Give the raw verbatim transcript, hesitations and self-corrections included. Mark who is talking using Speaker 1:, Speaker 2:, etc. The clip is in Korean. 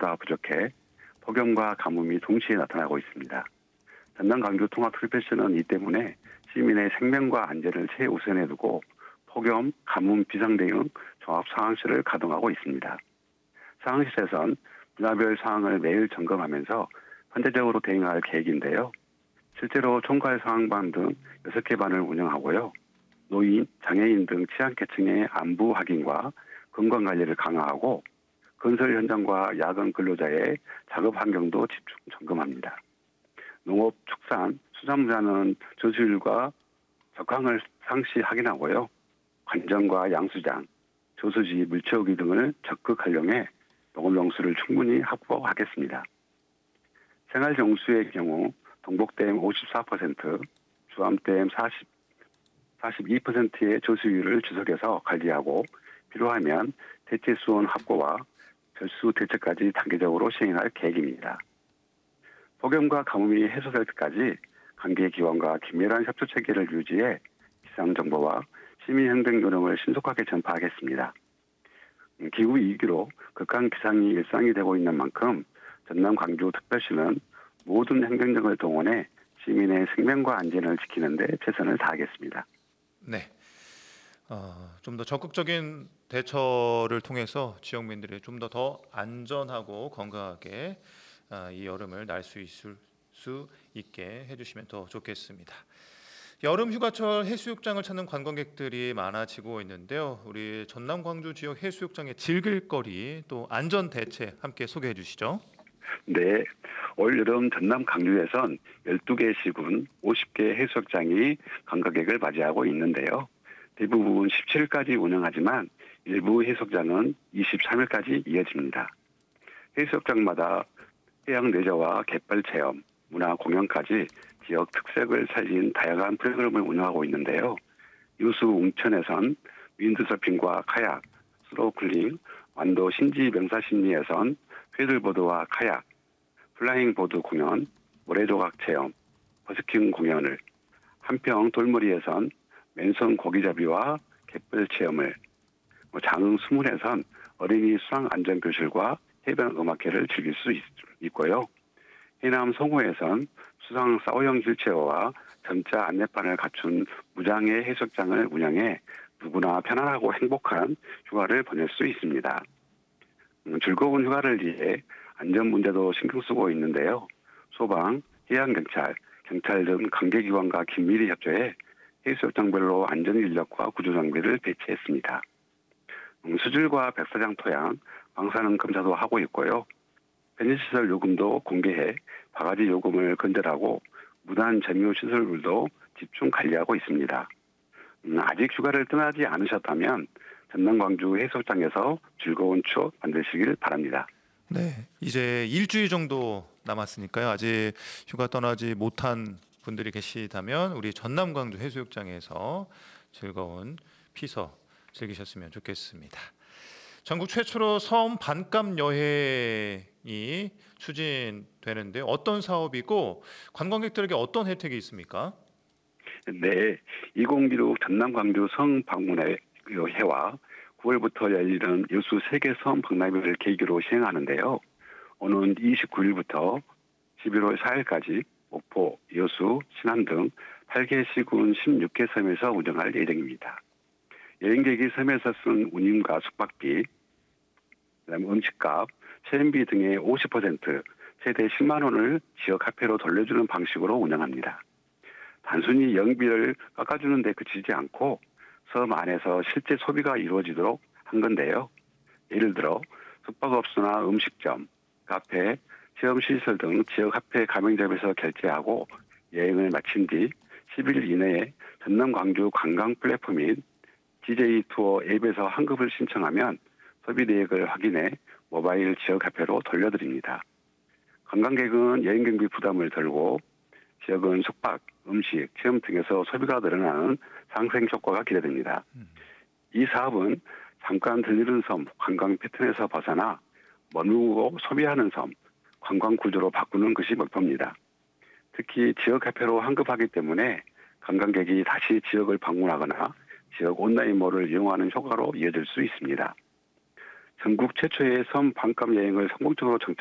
Speaker 1: 인구가 부족해 폭염과 가뭄이 동시에 나타나고 있습니다. 전남 광주 통합특별시는 이 때문에 시민의 생명과 안전을 최우선에 두고 폭염, 가뭄, 비상 대응 종합 상황실을 가동하고 있습니다. 상황실에선 분야별 상황을 매일 점검하면서 현대적으로 대응할 계획인데요. 실제로 총괄 상황반 등 여섯 개 반을 운영하고요. 노인, 장애인 등 취약계층의 안부 확인과 건강관리를 강화하고 건설 현장과 야간 근로자의 작업 환경도 집중 점검합니다. 농업, 축산, 수산 분야는 조수율과 적항을 상시 확인하고요. 관정과 양수장, 조수지, 물채우기 등을 적극 활용해 농업용수를 충분히 확보하겠습니다. 생활정수의 경우 동복댐 오십사 퍼센트, 주암댐 사십, 사십이 퍼센트의 조수율을 지속해서 관리하고 필요하면 대체 수원 확보와 별수 대책까지 단계적으로 시행할 계획입니다. 폭염과 가뭄이 해소될 때까지 관계기관과 긴밀한 협조 체계를 유지해 기상정보와 시민행동 요령을 신속하게 전파하겠습니다. 기후 위기로 극한 기상이 일상이 되고 있는 만큼 전남 광주 특별시는 모든 행정력을 동원해 시민의 생명과 안전을 지키는 데 최선을 다하겠습니다.
Speaker 2: 네. 어, 좀 더 적극적인 대처를 통해서 지역민들이 좀 더 더 안전하고 건강하게 어, 이 여름을 날 수 있을 수 있게 해주시면 더 좋겠습니다. 여름 휴가철 해수욕장을 찾는 관광객들이 많아지고 있는데요. 우리 전남 광주 지역 해수욕장의 즐길거리 또 안전 대책 함께 소개해 주시죠.
Speaker 1: 네, 올 여름 전남 광주에선 열두 개 시군 오십 개 해수욕장이 관광객을 맞이하고 있는데요. 대부분 십칠 일까지 운영하지만 일부 해수욕장은 이십삼 일까지 이어집니다. 해수욕장마다 해양 레저와 갯벌 체험, 문화 공연까지 지역 특색을 살린 다양한 프로그램을 운영하고 있는데요. 유수 웅천에선 윈드서핑과 카약, 스노클링, 완도 신지 명사심리에선 패들보드와 카약, 플라잉보드 공연, 모래조각 체험, 버스킹 공연을, 한평 돌머리에선 맨손 고기잡이와 갯벌 체험을, 장흥 수문에선 어린이 수상 안전교실과 해변 음악회를 즐길 수 있, 있고요. 해남 송호에선 수상 사우형 휠체어와 점자 안내판을 갖춘 무장의 해수욕장을 운영해 누구나 편안하고 행복한 휴가를 보낼 수 있습니다. 음, 즐거운 휴가를 위해 안전 문제도 신경 쓰고 있는데요. 소방, 해양경찰, 경찰 등 관계기관과 긴밀히 협조해 해수욕장별로 안전인력과 구조장비를 배치했습니다. 음, 수질과 백사장 토양, 방사능 검사도 하고 있고요. 편의시설 요금도 공개해 바가지 요금을 근절하고 무단 점유 시설물도 집중 관리하고 있습니다. 음, 아직 휴가를 떠나지 않으셨다면 전남 광주 해수욕장에서 즐거운 추억 만드시길 바랍니다.
Speaker 2: 네, 이제 일주일 정도 남았으니까요. 아직 휴가 떠나지 못한 분들이 계시다면 우리 전남 광주 해수욕장에서 즐거운 피서 즐기셨으면 좋겠습니다. 전국 최초로 섬 반값 여행이 추진되는데 어떤 사업이고 관광객들에게 어떤 혜택이 있습니까?
Speaker 1: 네, 이천십육 전남 광주 성 방문회 해와 구월부터 열리는 여수 세계 섬 박람회를 계기로 시행하는데요. 오는 이십구 일부터 십일월 사 일까지 목포, 여수, 신안 등 여덟 개 시군 십육 개 섬에서 운영할 예정입니다. 여행객이 섬에서 쓴 운임과 숙박비, 그다음에 음식값, 체험비 등의 오십 퍼센트, 최대 십만 원을 지역 화폐로 돌려주는 방식으로 운영합니다. 단순히 영비를 깎아주는 데 그치지 않고 섬 안에서 실제 소비가 이루어지도록 한 건데요. 예를 들어 숙박업소나 음식점, 카페, 체험시설 등 지역 화폐 가맹점에서 결제하고 여행을 마친 뒤 십 일 이내에 전남 광주 관광 플랫폼인 지제이 투어 앱에서 환급을 신청하면 소비 내역을 확인해 모바일 지역 화폐로 돌려드립니다. 관광객은 여행 경비 부담을 덜고 지역은 숙박, 음식, 체험 등에서 소비가 늘어나는 상생 효과가 기대됩니다. 음. 이 사업은 잠깐 들리는 섬, 관광 패턴에서 벗어나 머무르고 소비하는 섬, 관광 구조로 바꾸는 것이 목표입니다. 특히 지역 화폐로 환급하기 때문에 관광객이 다시 지역을 방문하거나 지역 온라인몰을 이용하는 효과로 이어질 수 있습니다. 전국 최초의 섬 반값 여행을 성공적으로 정착